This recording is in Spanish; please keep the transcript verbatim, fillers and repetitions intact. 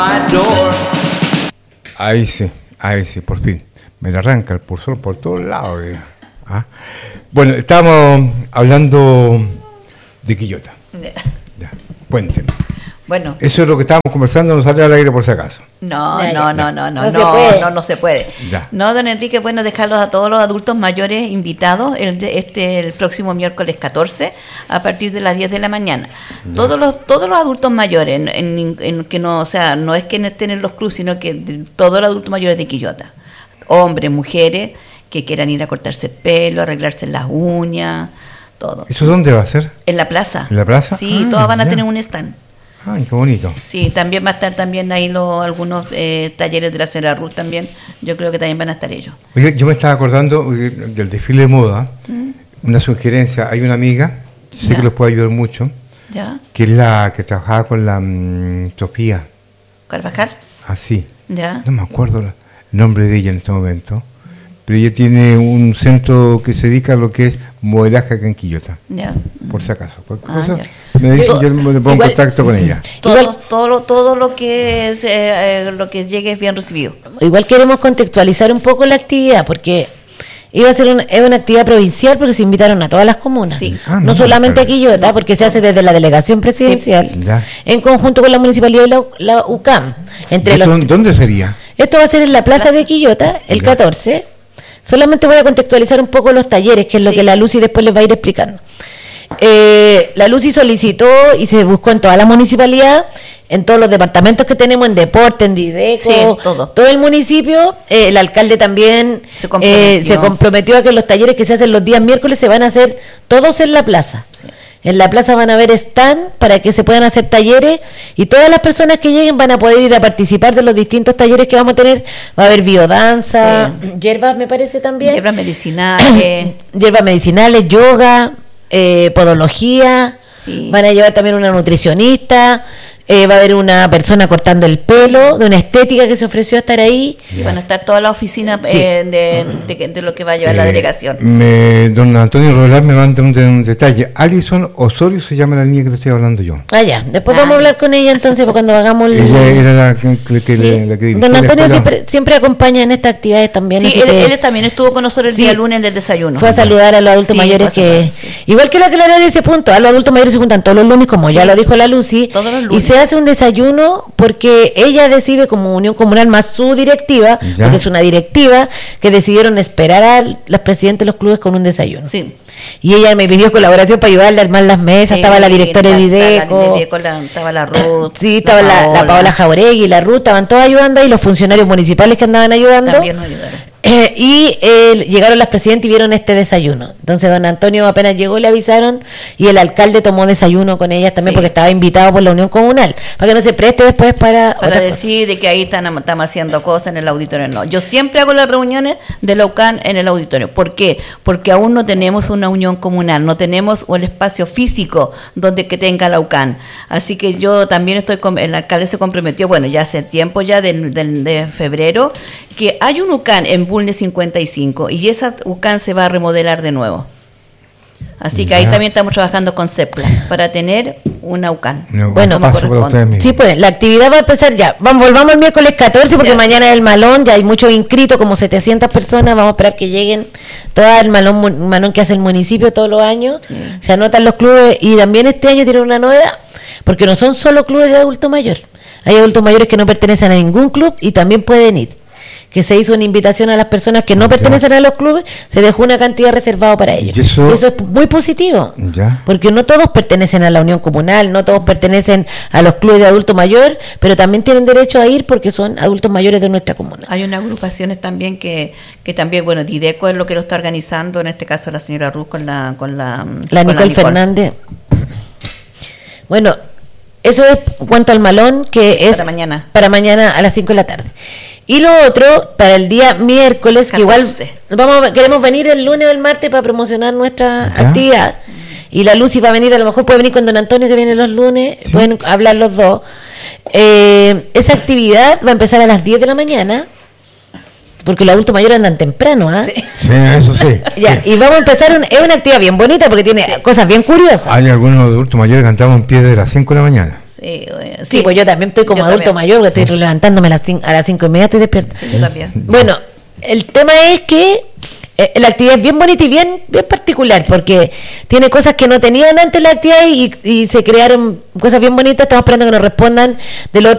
Ahí sí, ahí sí, por fin. Me la arranca el pulsor por todos lados. Eh. ¿Ah? Bueno, estábamos hablando de Quillota. Ya, cuéntenme. Bueno. Eso es lo que estábamos conversando, no sale al aire por si acaso. No, ya, no, ya. no, no, no, No no, se puede. no, no se puede. Ya. No, don Enrique, bueno, dejarlos a todos los adultos mayores invitados el, de- este, el próximo miércoles catorce a partir de las diez de la mañana. Ya. Todos los todos los adultos mayores, en, en- en que no, o sea, no es que no estén en los clubes, sino que de- todos los adultos mayores de Quillota, hombres, mujeres, que quieran ir a cortarse el pelo, arreglarse las uñas, todo. ¿Eso dónde va a ser? En la plaza. ¿En la plaza? Sí, Ah, todas van a ya. tener un stand. Ay, qué bonito. Sí, también va a estar también ahí los, algunos eh, talleres de la señora Ruth también. Yo creo que también van a estar ellos. Oye, yo me estaba acordando eh, del desfile de moda, una sugerencia. Hay una amiga, sé Ya. que los puede ayudar mucho, ¿Ya? que es la que trabajaba con la mm, Sofía, ¿Carvajal? así. ¿Ya? No me acuerdo el nombre de ella en este momento, pero ella tiene un centro que se dedica a lo que es modelaje acá en Quillota, ¿Ya? por si acaso. Cualquier Ah, cosa, ya. me dicen, Yo- yo me pongo en igual- contacto con ella. Todo, Igual- todo, lo, todo lo que es, eh, eh, lo que llegue es bien recibido. Igual queremos contextualizar un poco la actividad, porque iba a ser una, es una actividad provincial porque se invitaron a todas las comunas. Sí. Ah, no, no, solamente a pero- Quillota, porque se hace desde la delegación presidencial, Ya. en conjunto con la municipalidad y la, la U C A M. Entre ¿Esto los, ¿Dónde sería? esto va a ser en la plaza de Quillota, el Ya. catorce. Solamente voy a contextualizar un poco los talleres, que es lo Sí. que la Lucy después les va a ir explicando. Eh, la Lucy solicitó y se buscó en toda la municipalidad, en todos los departamentos que tenemos, en deporte, en Dideco, Sí, todo. el municipio. Eh, el alcalde también Se comprometió. eh, se comprometió a que los talleres que se hacen los días miércoles se van a hacer todos en la plaza. Sí. En la plaza van a haber stand para que se puedan hacer talleres y todas las personas que lleguen van a poder ir a participar de los distintos talleres que vamos a tener. Va a haber biodanza, hierbas me parece también. Hierbas medicinales. Hierbas medicinales, yoga, eh, podología. Sí. Van a llevar también una nutricionista. eh, va a haber una persona cortando el pelo, de una estética que se ofreció a estar ahí. Y van a estar todas las oficinas Sí. eh, de, de- de lo que va a llevar la Eh, delegación. Me, don Antonio Roland me manda un, de- un detalle. Alison Osorio se llama la niña que le estoy hablando yo. Ah, ya. Después Ah. vamos a hablar con ella entonces para cuando hagamos el... Ella era la que, que- que Sí. le- la que dirigió Don la Antonio escuela. siempre, siempre acompaña en estas actividades también. Sí, así él, que él también estuvo con nosotros el Sí. día lunes del desayuno. fue a saludar a los adultos Sí, mayores fue a que... saludar, sí. Igual que aclarar ese punto, a los adultos mayores se juntan todos los lunes, como Sí. ya lo dijo la Lucy, Todos los y lunes. se hace un desayuno porque ella decide como unión comunal más su directiva, Ya. porque es una directiva, que decidieron esperar a las presidentes de los clubes con un desayuno. Sí. Y ella me pidió colaboración para ayudarle a armar las mesas, Sí, estaba la directora de la- la- Dideco. la Dideco, la- estaba la Ruth. Sí, estaba la, la Paola Jauregui, la Ruth, estaban todos ayudando y los funcionarios municipales que andaban ayudando. También nos ayudaron. Eh, y eh, llegaron las presidentes y vieron este desayuno. Entonces don Antonio apenas llegó le avisaron y el alcalde tomó desayuno con ellas también Sí. porque estaba invitado por la Unión Comunal, para que no se preste después para, Para otras decir de que ahí están, estamos haciendo cosas en el auditorio. No, yo siempre hago las reuniones de la U C A M en el auditorio. ¿Por qué? Porque aún no tenemos una unión comunal, no tenemos un espacio físico donde que tenga la U C A M. Así que yo también estoy, con, el alcalde se comprometió, bueno, ya hace tiempo ya, del, del- de febrero, que hay un U C A M en Bulnes cincuenta y cinco y esa U C A M se va a remodelar de nuevo. Así que ahí Ya. también estamos trabajando con CEPLA para tener una U C A M. No, Bueno, paso como para ustedes mismos. Sí, pues la actividad va a empezar ya. Vamos, volvamos el miércoles catorce porque Ya. mañana es el malón, ya hay muchos inscritos, como setecientas personas. Vamos a esperar que lleguen todas el malón, mu- malón que hace el municipio todos los años. Sí. Se anotan los clubes y también este año tienen una novedad, porque no son solo clubes de adulto mayor. Hay adultos mayores que no pertenecen a ningún club y también pueden ir. Que se hizo una invitación a las personas que no Ya. pertenecen a los clubes, se dejó una cantidad reservada para ellos. Y eso- es muy positivo. Ya. Porque no todos pertenecen a la unión comunal, no todos pertenecen a los clubes de adulto mayor, pero también tienen derecho a ir porque son adultos mayores de nuestra comuna. Hay unas agrupaciones también que, que también, bueno, Dideco es lo que lo está organizando, en este caso la señora Ruth con la con la, La con Nicole Fernández. Bueno, eso es cuanto al malón, que es Para mañana. para mañana a las cinco de la tarde. Y lo otro, para el día miércoles, que igual catorce. vamos a- queremos venir el lunes o el martes para promocionar nuestra Ya. actividad. Y la Lucy va a venir, a lo mejor puede venir con don Antonio que viene los lunes, Sí. pueden hablar los dos. Eh, esa actividad va a empezar a las diez de la mañana, porque los adultos mayores andan temprano, ¿ah? Sí. Sí, eso sí. Ya, Sí. y vamos a empezar, un- es una actividad bien bonita porque tiene cosas bien curiosas. Hay algunos adultos mayores que cantamos en pie de las cinco de la mañana. Sí. Sí, eh, Sí, sí, pues yo también estoy como Yo adulto también. mayor, que estoy levantándome a las cinco, a las cinco y media estoy despierta. Sí, yo también. Bueno, el tema es que eh, la actividad es bien bonita y bien, bien particular, porque tiene cosas que no tenían antes la actividad y, y se crearon cosas bien bonitas. Estamos esperando que nos respondan del otro